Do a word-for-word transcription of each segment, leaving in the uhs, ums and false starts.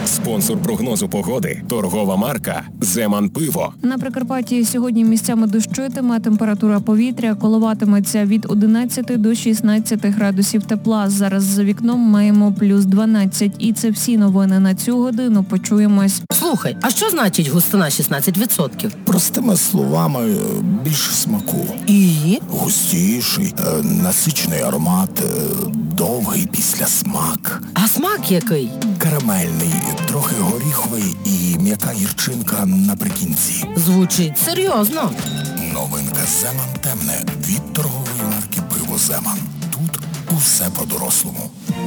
Спонсор прогнозу погоди – торгова марка «Земан Пиво». На Прикарпатті сьогодні місцями дощитиме, температура повітря коливатиметься від одинадцяти до шістнадцяти градусів тепла. Зараз за вікном маємо плюс дванадцять. І це всі новини на цю годину. Почуємось. Слухай, а що значить густина шістнадцять відсотків? Простими словами, більше смаку. І? Густіший, насичений аромат, довгий післясмак. А смак який? Карамельний, трохи горіховий і м'яка гірчинка наприкінці. Звучить серйозно. Новинка «Земан темне» від торгової марки «Пиво Земан». Тут усе по-дорослому.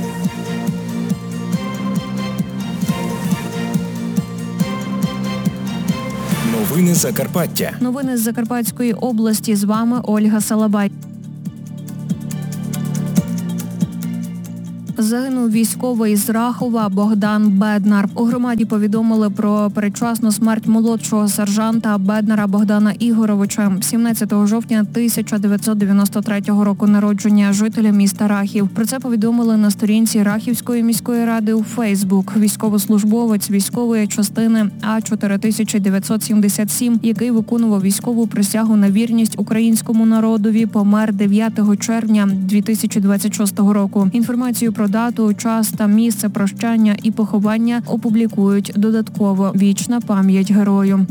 Новини Закарпаття. Новини з Закарпатської області. З вами Ольга Салабай. Загинув військовий з Рахова Богдан Беднар. У громаді повідомили про передчасну смерть молодшого сержанта Беднара Богдана Ігоровича, сімнадцятого жовтня тисяча дев'ятсот дев'яносто третього року народження, жителя міста Рахів. Про це повідомили на сторінці Рахівської міської ради у Фейсбук. Військовослужбовець військової частини А чотири тисячі дев'ятсот сімдесят сім, який виконував військову присягу на вірність українському народові, помер дев'ятого червня дві тисячі двадцять шостого року. Інформацію про дату, час та місце прощання і поховання опублікують додатково. Вічна пам'ять герою.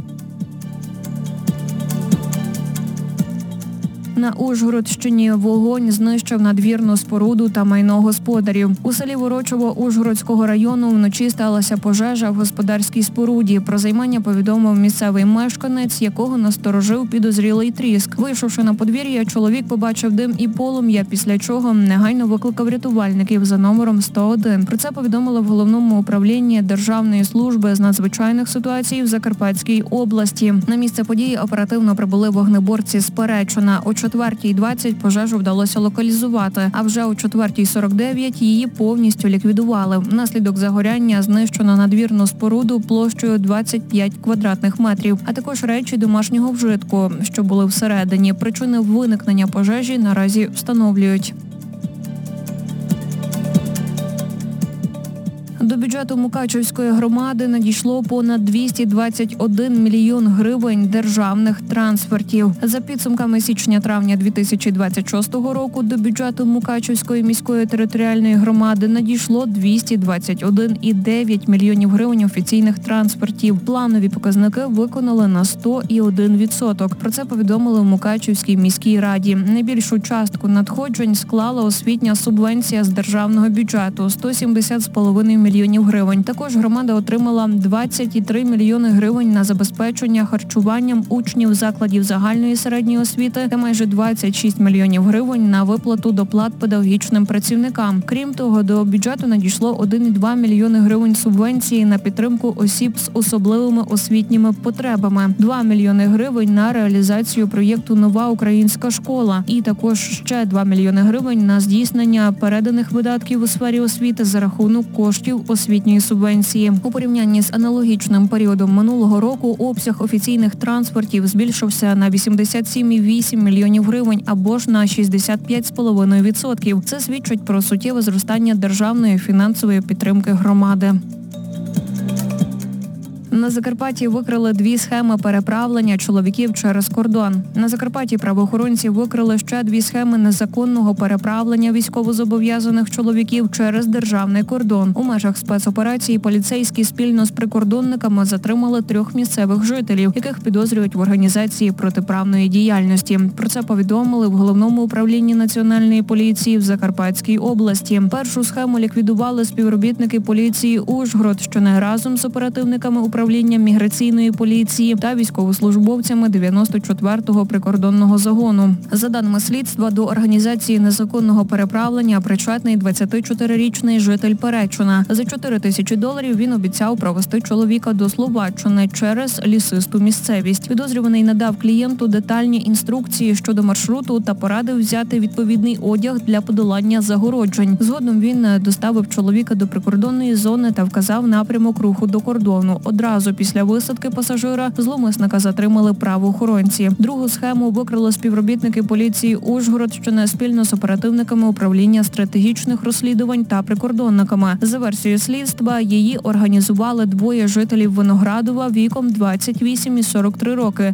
На Ужгородщині вогонь знищив надвірну споруду та майно господарів. У селі Ворочово Ужгородського району вночі сталася пожежа в господарській споруді. Про займання повідомив місцевий мешканець, якого насторожив підозрілий тріск. Вийшовши на подвір'я, чоловік побачив дим і полум'я, після чого негайно викликав рятувальників за номером сто один. Про це повідомили в Головному управлінні Державної служби з надзвичайних ситуацій в Закарпатській області. На місце події оперативно прибули вогнеборці з Перечина. О четвертій двадцять пожежу вдалося локалізувати, а вже о четвертій сорок дев'ять її повністю ліквідували. Внаслідок загоряння знищено надвірну споруду площею двадцять п'ять квадратних метрів, а також речі домашнього вжитку, що були всередині. Причини виникнення пожежі наразі встановлюють. До бюджету Мукачівської громади надійшло понад двісті двадцять один мільйон гривень державних трансфертів. За підсумками січня-травня дві тисячі двадцять шостого року до бюджету Мукачівської міської територіальної громади надійшло двісті двадцять один цілих дев'ять мільйонів гривень офіційних трансфертів. Планові показники виконали на сто один відсоток. Про це повідомили в Мукачівській міській раді. Найбільшу частку надходжень склала освітня субвенція з державного бюджету – сто сімдесят з половиною мільйонів гривень. Також громада отримала двадцять цілих три мільйони гривень на забезпечення харчуванням учнів закладів загальної середньої освіти та майже двадцять шість мільйонів гривень на виплату доплат педагогічним працівникам. Крім того, до бюджету надійшло один цілих два мільйони гривень субвенції на підтримку осіб з особливими освітніми потребами, два мільйони гривень на реалізацію проєкту «Нова українська школа» і також ще два мільйони гривень на здійснення переданих видатків у сфері освіти за рахунок коштів освітньої субвенції. У порівнянні з аналогічним періодом минулого року обсяг офіційних трансфертів збільшився на вісімдесят сім цілих вісім мільйонів гривень або ж на шістдесят п'ять цілих п'ять десятих відсотків. Це свідчить про суттєве зростання державної фінансової підтримки громади. На Закарпатті викрили дві схеми переправлення чоловіків через кордон. На Закарпатті правоохоронці викрили ще дві схеми незаконного переправлення військовозобов'язаних чоловіків через державний кордон. У межах спецоперації поліцейські спільно з прикордонниками затримали трьох місцевих жителів, яких підозрюють в організації протиправної діяльності. Про це повідомили в Головному управлінні Національної поліції в Закарпатській області. Першу схему ліквідували співробітники поліції Ужгород, що не разом з оперативниками управління управління міграційної поліції та військовослужбовцями дев'яносто четвертого прикордонного загону. За даними слідства, до організації незаконного переправлення причетний двадцятичотирирічний житель Перечина. За чотири тисячі доларів він обіцяв провести чоловіка до Словаччини через лісисту місцевість. Підозрюваний надав клієнту детальні інструкції щодо маршруту та порадив взяти відповідний одяг для подолання загороджень. Згодом він доставив чоловіка до прикордонної зони та вказав напрямок руху до кордону. Одразу Одразу після висадки пасажира зловмисника затримали правоохоронці. Другу схему викрили співробітники поліції Ужгородщини спільно з оперативниками управління стратегічних розслідувань та прикордонниками. За версією слідства, її організували двоє жителів Виноградова віком двадцять вісім і сорок три роки.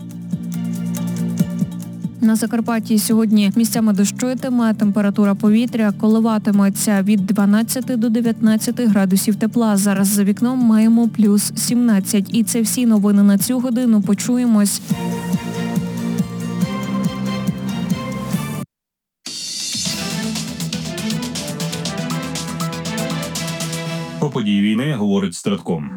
На Закарпатті сьогодні місцями дощитиме, температура повітря коливатиметься від дванадцяти до дев'ятнадцяти градусів тепла. Зараз за вікном маємо плюс сімнадцять. І це всі новини на цю годину. Почуємось. Про події війни говорить Стратком.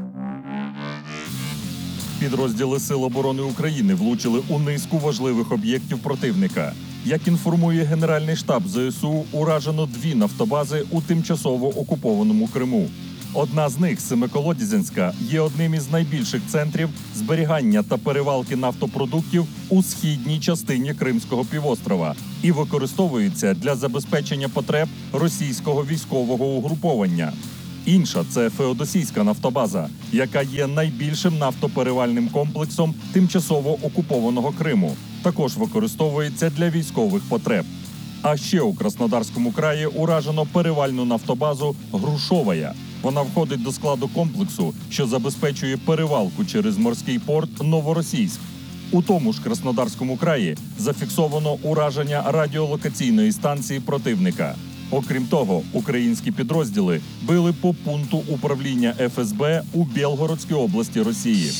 Підрозділи Сил оборони України влучили у низку важливих об'єктів противника. Як інформує Генеральний штаб ЗСУ, уражено дві нафтобази у тимчасово окупованому Криму. Одна з них, Семиколодязинська, є одним із найбільших центрів зберігання та перевалки нафтопродуктів у східній частині Кримського півострова і використовується для забезпечення потреб російського військового угруповання. Інша – це Феодосійська нафтобаза, яка є найбільшим нафтоперевальним комплексом тимчасово окупованого Криму. Також використовується для військових потреб. А ще у Краснодарському краї уражено перевальну нафтобазу «Грушовая». Вона входить до складу комплексу, що забезпечує перевалку через морський порт Новоросійськ. У тому ж Краснодарському краї зафіксовано ураження радіолокаційної станції противника. Окрім того, українські підрозділи били по пункту управління еф ес бе у Білгородській області Росії.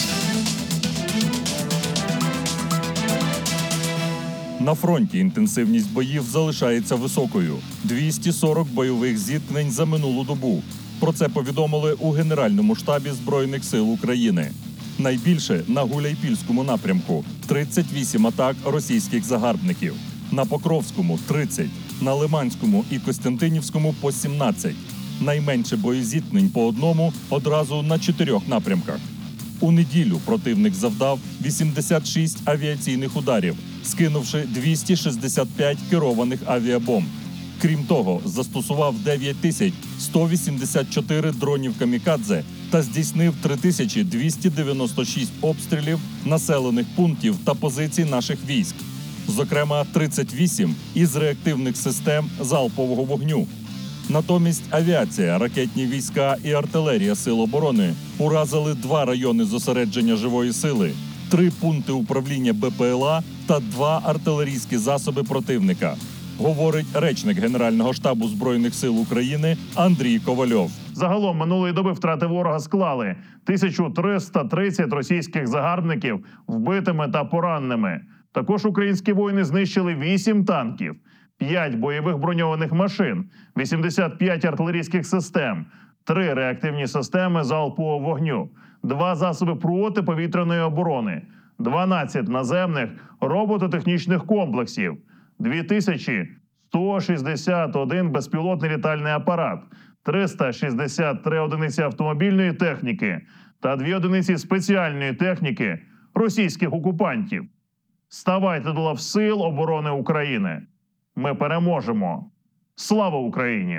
На фронті інтенсивність боїв залишається високою – двісті сорок бойових зіткнень за минулу добу. Про це повідомили у Генеральному штабі Збройних сил України. Найбільше на Гуляйпільському напрямку – тридцять вісім атак російських загарбників, на Покровському – тридцять, на Лиманському і Костянтинівському – по сімнадцять. Найменше боєзіткнень по одному одразу на чотирьох напрямках. У неділю противник завдав вісімдесят шість авіаційних ударів, скинувши двісті шістдесят п'ять керованих авіабомб. Крім того, застосував дев'ять тисяч сто вісімдесят чотири дронів камікадзе та здійснив три тисячі двісті дев'яносто шість обстрілів населених пунктів та позицій наших військ. Зокрема, тридцять вісім із реактивних систем залпового вогню. Натомість авіація, ракетні війська і артилерія Сил оборони уразили два райони зосередження живої сили, три пункти управління бе пе ел а та два артилерійські засоби противника, говорить речник Генерального штабу Збройних сил України Андрій Ковальов. Загалом минулої доби втрати ворога склали тисячу триста тридцять російських загарбників вбитими та пораненими. Також українські воїни знищили вісім танків, п'ять бойових броньованих машин, вісімдесят п'ять артилерійських систем, три реактивні системи залпового вогню, два засоби протиповітряної оборони, дванадцять наземних робототехнічних комплексів, дві тисячі сто шістдесят один безпілотний літальний апарат, триста шістдесят три одиниці автомобільної техніки та дві одиниці спеціальної техніки російських окупантів. Ставайте до лав Сил оборони України. Ми переможемо. Слава Україні!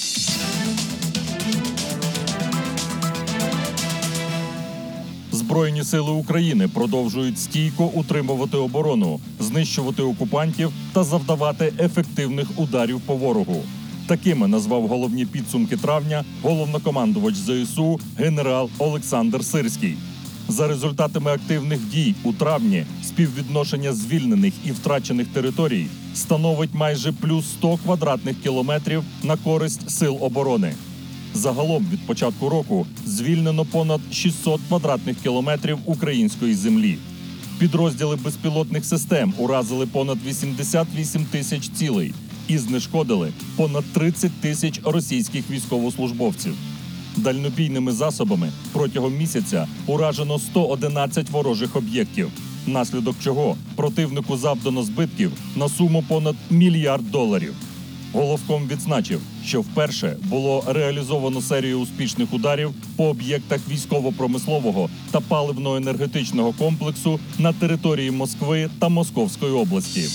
Збройні сили України продовжують стійко утримувати оборону, знищувати окупантів та завдавати ефективних ударів по ворогу. Такими назвав головні підсумки травня головнокомандувач зе ес у генерал Олександр Сирський. За результатами активних дій у травні співвідношення звільнених і втрачених територій становить майже плюс сто квадратних кілометрів на користь Сил оборони. Загалом від початку року звільнено понад шістсот квадратних кілометрів української землі. Підрозділи безпілотних систем уразили понад вісімдесят вісім тисяч цілей і знешкодили понад тридцять тисяч російських військовослужбовців. Дальнобійними засобами протягом місяця уражено сто одинадцять ворожих об'єктів, внаслідок чого противнику завдано збитків на суму понад мільярд доларів. Головком відзначив, що вперше було реалізовано серію успішних ударів по об'єктах військово-промислового та паливно-енергетичного комплексу на території Москви та Московської області.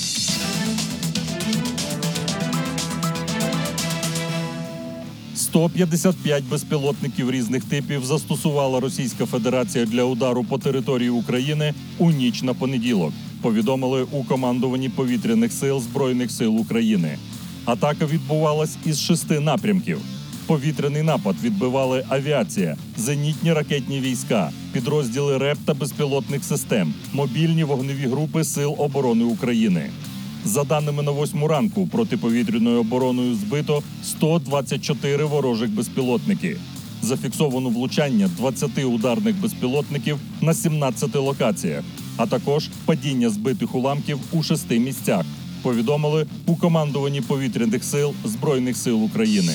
сто п'ятдесят п'ять безпілотників різних типів застосувала Російська Федерація для удару по території України у ніч на понеділок, повідомили у командуванні повітряних сил Збройних сил України. Атака відбувалась із шести напрямків. Повітряний напад відбивали авіація, зенітні ракетні війська, підрозділи РЕП та безпілотних систем, мобільні вогневі групи Сил оборони України. За даними на восьму ранку, протиповітряною обороною збито сто двадцять чотири ворожих безпілотники. Зафіксовано влучання двадцяти ударних безпілотників на сімнадцяти локаціях, а також падіння збитих уламків у шести місцях, повідомили у командуванні повітряних сил Збройних сил України.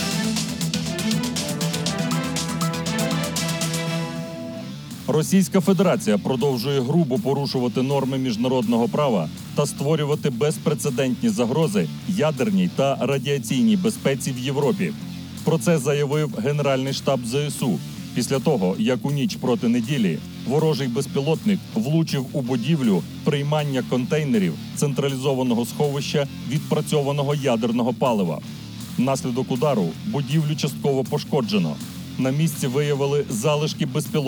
Російська Федерація продовжує грубо порушувати норми міжнародного права та створювати безпрецедентні загрози ядерній та радіаційній безпеці в Європі. Про це заявив Генеральний штаб ЗСУ після того, як у ніч проти неділі ворожий безпілотник влучив у будівлю приймання контейнерів централізованого сховища відпрацьованого ядерного палива. Внаслідок удару будівлю частково пошкоджено. На місці виявили залишки безпілотних